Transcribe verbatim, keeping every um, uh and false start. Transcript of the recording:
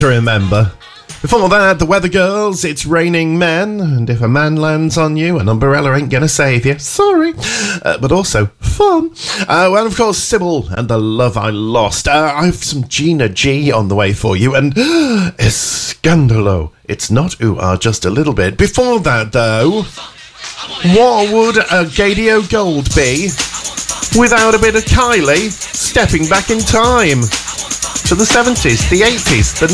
to remember. Before that, the Weather Girls, It's Raining Men, and if a man lands on you, an umbrella ain't gonna save you. Sorry. Uh, but also, fun. Uh, well, of course, Sybil and The Love I Lost. Uh, I have some Gina G on the way for you, and Escandalo. It's not ooh ah, just a little bit. Before that, though, what would a Gadio Gold be without a bit of Kylie stepping back in time? To the seventies, the eighties, the